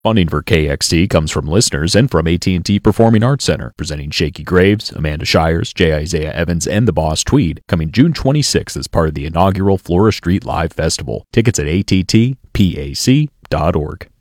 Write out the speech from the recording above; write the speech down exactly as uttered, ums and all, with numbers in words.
Funding for K X T comes from listeners and from A T and T Performing Arts Center, presenting Shakey Graves, Amanda Shires, J. Isaiah Evans, and the Boss Tweed, coming June twenty-sixth as part of the inaugural Flora Street Live Festival. Tickets at A T T P A C dot org.